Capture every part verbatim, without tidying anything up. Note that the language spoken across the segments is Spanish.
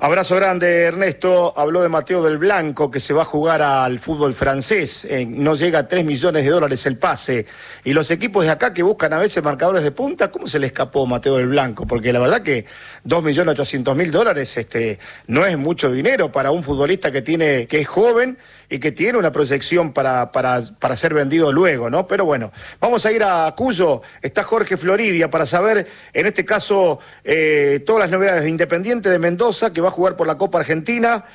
Abrazo grande, Ernesto. Habló de Mateo del Blanco, que se va a jugar al fútbol francés. Eh, no llega a tres millones de dólares el pase. Y los equipos de acá que buscan a veces marcadores de punta, ¿cómo se le escapó Mateo del Blanco? Porque la verdad que dos millones ochocientos mil dólares este, no es mucho dinero para un futbolista que tiene que es joven y que tiene una proyección para, para, para ser vendido luego, ¿no? Pero bueno, vamos a ir a Cuyo. Está Jorge Floridia para saber, en este caso, eh, todas las novedades de Independiente de Mendoza, que va a jugar por la Copa Argentina,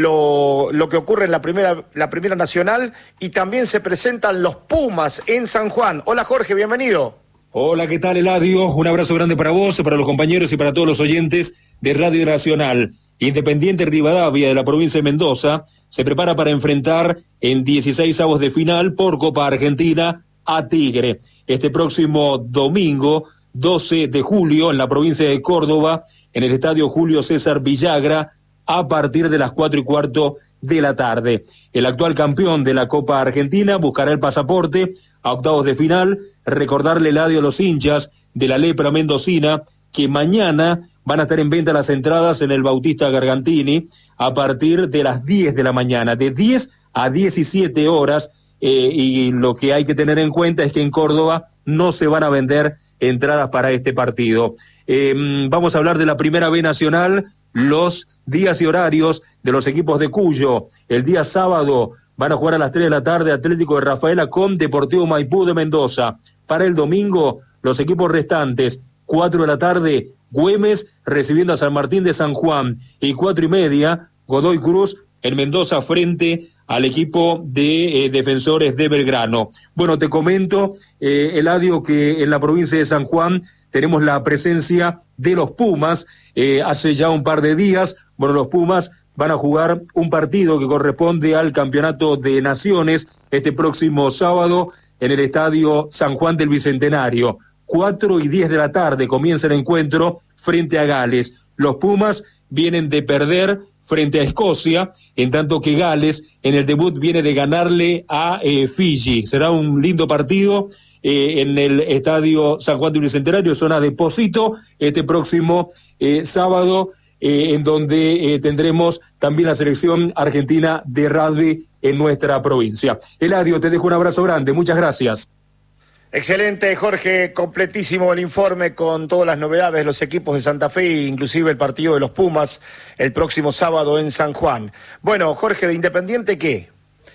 lo, lo que ocurre en la primera, la primera nacional, y también se presentan los Pumas en San Juan. Hola Jorge, bienvenido. Hola, ¿qué tal, Eladio? Un abrazo grande para vos, para los compañeros y para todos los oyentes de Radio Nacional. Independiente Rivadavia de la provincia de Mendoza se prepara para enfrentar en dieciséis avos de final por Copa Argentina a Tigre. Este próximo domingo, doce de julio, en la provincia de Córdoba, en el estadio Julio César Villagra, a partir de las cuatro y cuarto de la tarde. El actual campeón de la Copa Argentina buscará el pasaporte a octavos de final. Recordarle, Eladio, a los hinchas de la lepra mendocina que mañana van a estar en venta las entradas en el Bautista Gargantini a partir de las diez de la mañana, de diez a diecisiete horas, eh, y lo que hay que tener en cuenta es que en Córdoba no se van a vender entradas para este partido. Eh, vamos a hablar de la Primera B Nacional, los días y horarios de los equipos de Cuyo. El día sábado van a jugar a las tres de la tarde Atlético de Rafaela con Deportivo Maipú de Mendoza. Para el domingo, los equipos restantes, cuatro de la tarde, Güemes recibiendo a San Martín de San Juan, y cuatro y media, Godoy Cruz en Mendoza frente al equipo de eh, Defensores de Belgrano. Bueno, te comento, eh, Eladio, que en la provincia de San Juan tenemos la presencia de los Pumas. Eh, hace ya un par de días, bueno, los Pumas van a jugar un partido que corresponde al Campeonato de Naciones este próximo sábado en el Estadio San Juan del Bicentenario. Cuatro y diez de la tarde comienza el encuentro frente a Gales. Los Pumas vienen de perder frente a Escocia, en tanto que Gales en el debut viene de ganarle a eh, Fiji. Será un lindo partido eh, en el Estadio San Juan del Bicentenario, zona de Pocito, este próximo eh, sábado, eh, en donde eh, tendremos también la selección argentina de rugby en nuestra provincia. Eladio, te dejo un abrazo grande, muchas gracias. Excelente, Jorge, completísimo el informe con todas las novedades de los equipos de Santa Fe, inclusive el partido de los Pumas el próximo sábado en San Juan. Bueno, Jorge, ¿de Independiente qué?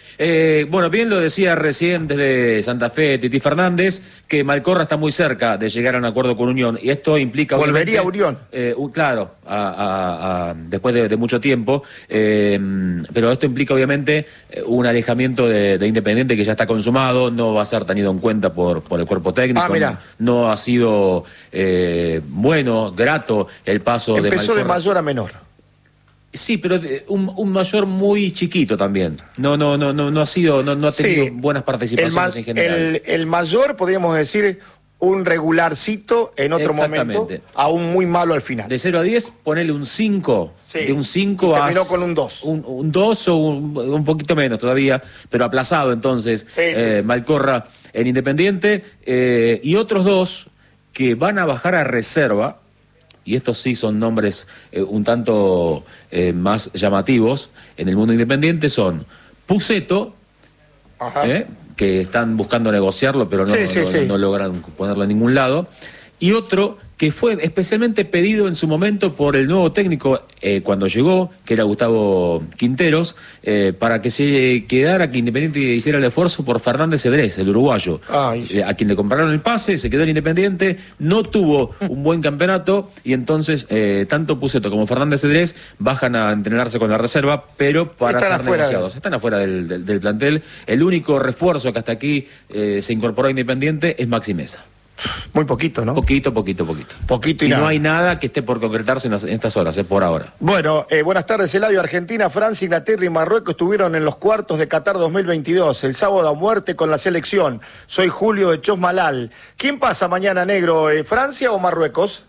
Eh, bueno, bien lo decía recién desde Santa Fe Titi Fernández, que Malcorra está muy cerca de llegar a un acuerdo con Unión, y esto implica... ¿Volvería a Unión? Eh, uh, claro, a, a, a, después de, de mucho tiempo, eh, pero esto implica obviamente un alejamiento de, de Independiente que ya está consumado, no va a ser tenido en cuenta por, por el cuerpo técnico. Ah, mira. No ha sido eh, bueno, grato el paso de Malcorra. Empezó de mayor a menor. Sí, pero un, un mayor muy chiquito también. No, no, no, no, no ha sido, no, no ha tenido sí, buenas participaciones en general. El, el mayor, podríamos decir, un regularcito en otro momento, a un muy malo al final. De cero a diez, ponele un cinco. Sí. De un cinco a... terminó con un dos. Un, un dos o un, un poquito menos todavía, pero aplazado entonces, sí, eh, sí. Malcorra en Independiente. Eh, y otros dos que van a bajar a reserva, y estos sí son nombres eh, un tanto eh, más llamativos en el mundo independiente, son Puceto, eh, que están buscando negociarlo, pero no, sí, sí, no, sí. no, no logran ponerlo en ningún lado, y otro que fue especialmente pedido en su momento por el nuevo técnico eh, cuando llegó, que era Gustavo Quinteros, eh, para que se quedara, que Independiente hiciera el esfuerzo por Fernández Cedrés, el uruguayo, eh, a quien le compraron el pase, se quedó en Independiente, no tuvo un buen campeonato, y entonces eh, tanto Puceto como Fernández Cedrés bajan a entrenarse con la reserva, pero para están ser negociados. De... Están afuera del, del, del plantel. El único refuerzo que hasta aquí eh, se incorporó a Independiente es Maxi Mesa. Muy poquito, ¿no? Poquito, poquito, poquito. Poquito y, y nada. no hay nada que esté por concretarse en, las, en estas horas, eh, por ahora. Bueno, eh, buenas tardes, Eladio. Argentina, Francia, Inglaterra y Marruecos estuvieron en los cuartos de Qatar dos mil veintidós. El sábado a muerte con la selección. Soy Julio de Chosmalal. ¿Quién pasa mañana, negro? Eh, ¿Francia o Marruecos?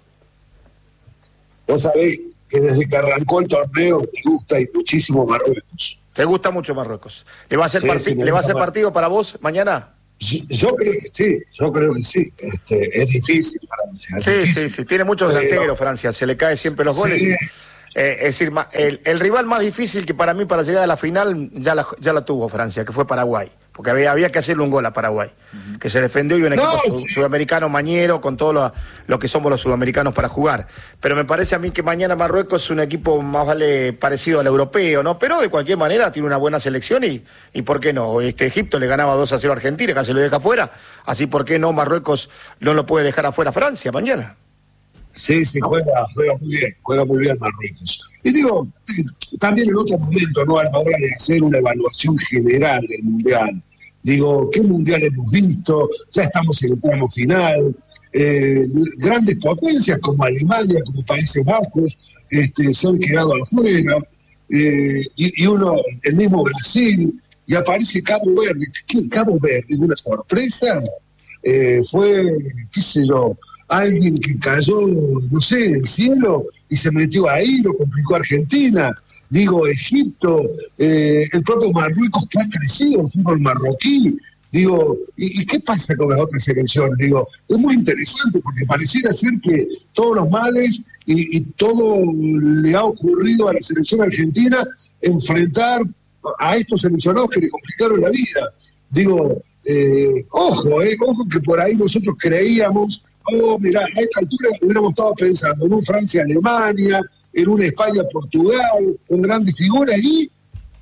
Vos sabés que desde que arrancó el torneo me gusta y muchísimo Marruecos. ¿Te gusta mucho Marruecos? ¿Le va a hacer, sí, parti- sí, ¿le va a hacer partido para vos mañana? Yo, yo creo que sí, yo creo que sí. Este, es difícil, Francia. Es sí, difícil. sí, sí. Tiene muchos delanteros, Francia. Se le cae siempre los sí, goles. Eh, es decir, el, el rival más difícil que para mí para llegar a la final ya la, ya la tuvo Francia, que fue Paraguay. Porque había, había que hacerle un gol a Paraguay, uh-huh. que se defendió y un equipo no, su, sí. sudamericano mañero con todo lo, lo que somos los sudamericanos para jugar. Pero me parece a mí que mañana Marruecos es un equipo más vale parecido al europeo, ¿no? Pero de cualquier manera tiene una buena selección y, y ¿por qué no? Este Egipto le ganaba dos a cero a Argentina, casi lo deja afuera. Así, ¿por qué no Marruecos no lo puede dejar afuera a Francia mañana? Sí, sí, juega, juega muy bien, juega muy bien Marruecos. Y digo, también en otro momento, ¿no? A la hora de hacer una evaluación general del Mundial, digo, ¿qué Mundial hemos visto? Ya estamos en el tramo final. Eh, grandes potencias como Alemania, como Países Bajos, este, se han quedado afuera. Eh, y, y uno, el mismo Brasil, y aparece Cabo Verde. ¿Qué Cabo Verde? ¿Es una sorpresa? Eh, fue, qué sé yo, alguien que cayó, no sé, del cielo y se metió ahí, lo complicó a Argentina. Digo, Egipto, eh, el propio Marruecos que ha crecido, el fútbol marroquí. Digo, ¿y, ¿y qué pasa con las otras selecciones? Digo, es muy interesante porque pareciera ser que todos los males y, y todo le ha ocurrido a la selección argentina enfrentar a estos seleccionados que le complicaron la vida. Digo, eh, ojo, eh, ojo que por ahí nosotros creíamos, oh, mirá, a esta altura hubiéramos estado pensando en un Francia-Alemania, en una España-Portugal, con grandes figuras y,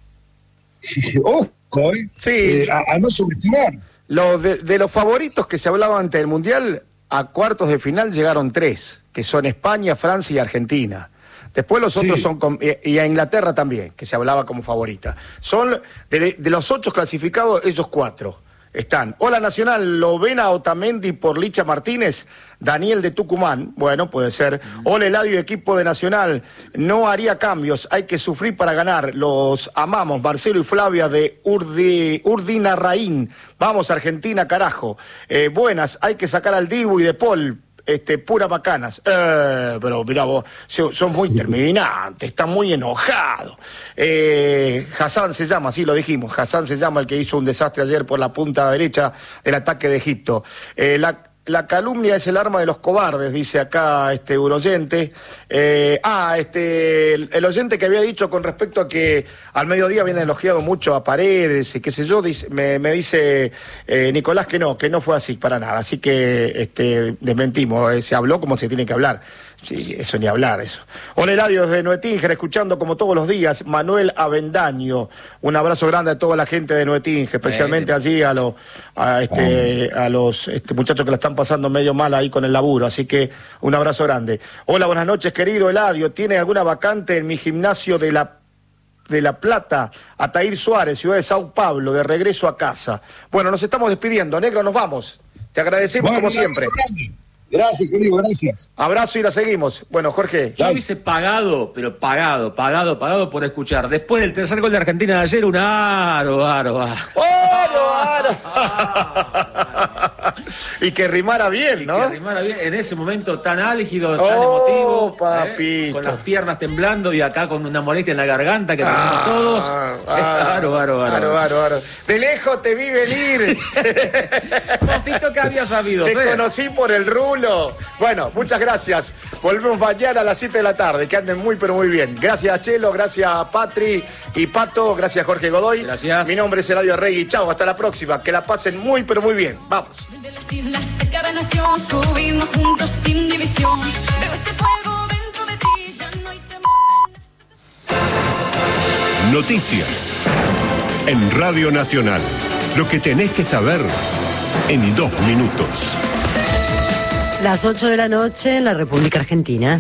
y ojo, eh, sí. eh, a, a no subestimar. Lo de, de los favoritos que se hablaba antes del Mundial, a cuartos de final llegaron tres, que son España, Francia y Argentina. Después los otros sí. son, con, y, y a Inglaterra también, que se hablaba como favorita. Son, de, de los ocho clasificados, esos cuatro están. Hola Nacional, Lovena Otamendi por Licha Martínez, Daniel de Tucumán, bueno, puede ser. Hola Eladio, equipo de Nacional, no haría cambios, hay que sufrir para ganar, los amamos, Marcelo y Flavia de Urdi, Urdinarraín, vamos Argentina, carajo. Eh, buenas, hay que sacar al Dibu y de Paul, este, puras bacanas. Eh, pero mirá vos, son, son muy terminantes, están muy enojados. Eh, Hassan se llama, sí lo dijimos, Hassan se llama el que hizo un desastre ayer por la punta derecha del ataque de Egipto. Eh, la La calumnia es el arma de los cobardes, dice acá este un oyente. Eh, ah, este el, el oyente que había dicho con respecto a que al mediodía viene elogiado mucho a Paredes y qué sé yo, dice, me, me dice eh, Nicolás que no, que no fue así para nada. Así que este desmentimos, eh, se habló como se tiene que hablar. Sí, eso ni hablar, eso. Hola Eladio desde Nuetínger, escuchando como todos los días, Manuel Avendaño. Un abrazo grande a toda la gente de Nuetínger, especialmente allí a, lo, a, este, a los este, muchachos que la están pasando medio mal ahí con el laburo. Así que un abrazo grande. Hola, buenas noches, querido Eladio. ¿Tiene alguna vacante en mi gimnasio de la de La Plata? Atair Suárez, ciudad de Sao Paulo, de regreso a casa. Bueno, nos estamos despidiendo, negro, nos vamos. Te agradecemos bueno, como siempre. Gracias, querido, gracias. Abrazo y la seguimos. Bueno, Jorge. Yo hubiese pagado, pero pagado, pagado, pagado por escuchar. Después del tercer gol de Argentina de ayer, un aro, aro, aro. ¡Aro, aro! Y que rimara bien, ¿no? Y que rimara bien en ese momento tan álgido, tan oh, emotivo. Papito. ¿eh? Con las piernas temblando y acá con una molestia en la garganta que tenemos ah, todos. Ah, aro, aro, aro, aro, aro, aro. De lejos te vi venir. Mosito que había sabido. Te ¿eh? conocí por el rulo. Bueno, muchas gracias. Volvemos mañana a las siete de la tarde. Que anden muy, pero muy bien. Gracias, Chelo. Gracias, Patri y Pato. Gracias, Jorge Godoy. Gracias. Mi nombre es Eladio Arregui. Chao, hasta la próxima. Que la pasen muy, pero muy bien. Vamos. De las islas de cada nación subimos juntos sin división. Veo ese fuego dentro de ti, ya no hay temor. Noticias en Radio Nacional. Lo que tenés que saber en dos minutos. Las ocho de la noche en la República Argentina.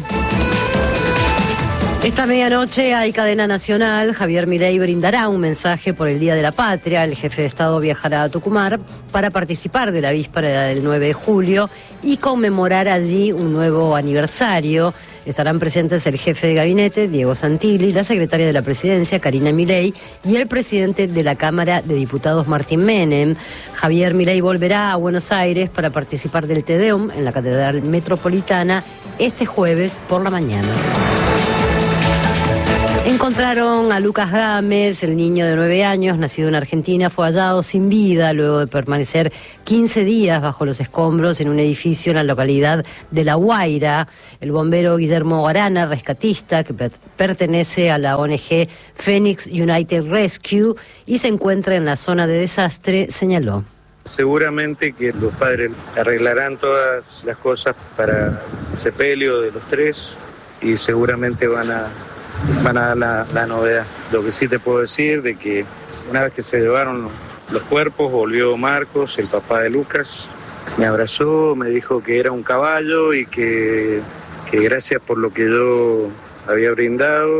Esta medianoche hay cadena nacional. Javier Milei brindará un mensaje por el Día de la Patria. El jefe de Estado viajará a Tucumán para participar de la víspera del nueve de julio y conmemorar allí un nuevo aniversario. Estarán presentes el jefe de gabinete, Diego Santilli, la secretaria de la Presidencia, Karina Milei, y el presidente de la Cámara de Diputados, Martín Menem. Javier Milei volverá a Buenos Aires para participar del Te Deum en la Catedral Metropolitana este jueves por la mañana. En Encontraron a Lucas Gámez, el niño de nueve años, nacido en Argentina, fue hallado sin vida luego de permanecer quince días bajo los escombros en un edificio en la localidad de La Guaira. El bombero Guillermo Arana, rescatista, que per- pertenece a la O N G Phoenix United Rescue y se encuentra en la zona de desastre, señaló. Seguramente que los padres arreglarán todas las cosas para el sepelio de los tres y seguramente van a van a dar la, la novedad. Lo que sí te puedo decir de que una vez que se llevaron los cuerpos, volvió Marcos, el papá de Lucas, me abrazó, me dijo que era un caballo y que, que gracias por lo que yo había brindado.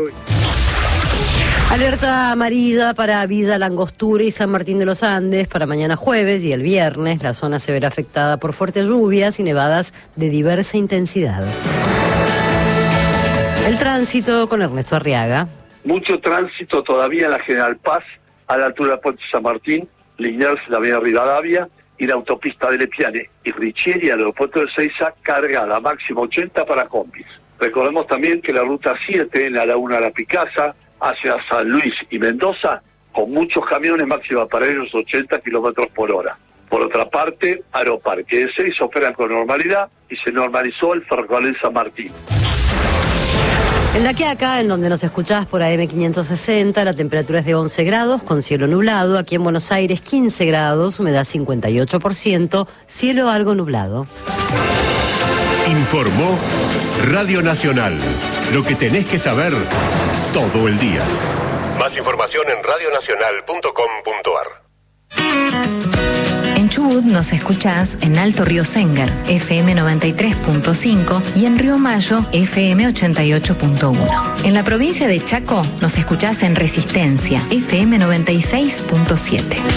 Alerta amarilla para Villa Langostura y San Martín de los Andes para mañana jueves y el viernes. La zona se verá afectada por fuertes lluvias y nevadas de diversa intensidad. El tránsito con Ernesto Arriaga. Mucho tránsito todavía en la General Paz, a la altura del Puente San Martín, Liniers, la avenida Rivadavia y la autopista de Lepiane. Y Richieri al aeropuerto de Seiza cargada, máximo ochenta para combis. Recordemos también que la ruta siete en la Laguna de la Picasa hacia San Luis y Mendoza, con muchos camiones, máxima para ellos ochenta kilómetros por hora. Por otra parte, Aeroparque de Seiza operan con normalidad y se normalizó el ferrocarril San Martín. En La Quiaca, en donde nos escuchás por A M quinientos sesenta, la temperatura es de once grados, con cielo nublado. Aquí en Buenos Aires, quince grados, humedad cincuenta y ocho por ciento, cielo algo nublado. Informó Radio Nacional. Lo que tenés que saber todo el día. Más información en radio nacional punto com punto a r. En Chubut nos escuchás en Alto Río Sengar, F M noventa y tres punto cinco y en Río Mayo, F M ochenta y ocho punto uno. En la provincia de Chaco nos escuchás en Resistencia, F M noventa y seis punto siete.